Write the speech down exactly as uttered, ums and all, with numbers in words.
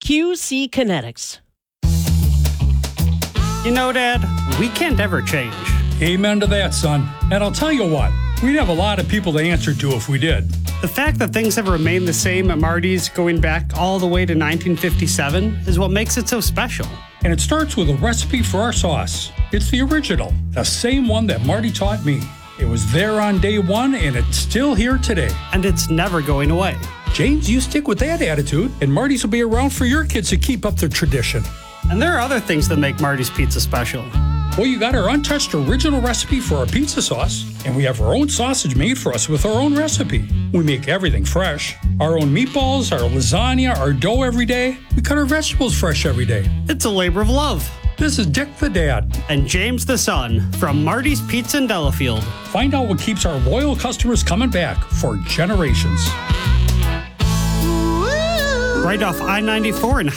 Q C Kinetics. You know, Dad, we can't ever change. Amen to that, son. And I'll tell you what, we'd have a lot of people to answer to if we did. The fact that things have remained the same at Marty's going back all the way to nineteen fifty-seven is what makes it so special. And it starts with a recipe for our sauce. It's the original, the same one that Marty taught me. It was there on day one, and it's still here today. And it's never going away. James, you stick with that attitude, and Marty's will be around for your kids to keep up their tradition. And there are other things that make Marty's Pizza special. Well, you got our untouched original recipe for our pizza sauce, and we have our own sausage made for us with our own recipe. We make everything fresh. Our own meatballs, our lasagna, our dough every day. We cut our vegetables fresh every day. It's a labor of love. This is Dick the Dad. And James the Son from Marty's Pizza in Delafield. Find out what keeps our loyal customers coming back for generations. Right off I ninety-four in